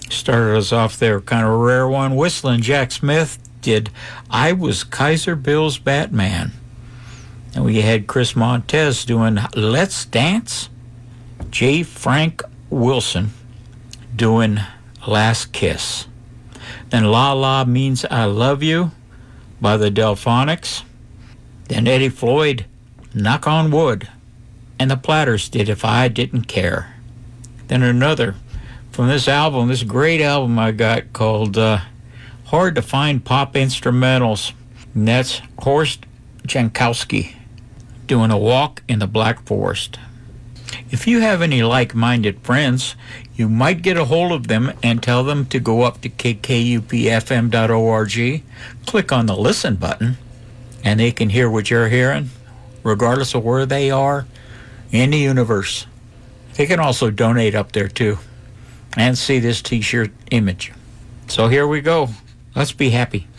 Started us off there, kind of a rare one. Whistling Jack Smith did I Was Kaiser Bill's Batman. And we had Chris Montez doing Let's Dance. J. Frank Wilson doing Last Kiss. Then La La Means I Love You by the Delphonics. Then Eddie Floyd, Knock on Wood. And the Platters did If I Didn't Care. Then another from this album, this great album I got called Hard to Find Pop Instrumentals. And that's Horst Jankowski doing A Walk in the Black Forest. If you have any like-minded friends, you might get a hold of them and tell them to go up to kkupfm.org, click on the listen button, and they can hear what you're hearing, regardless of where they are in the universe. They can also donate up there too and see this t-shirt image. So here we go. Let's be happy.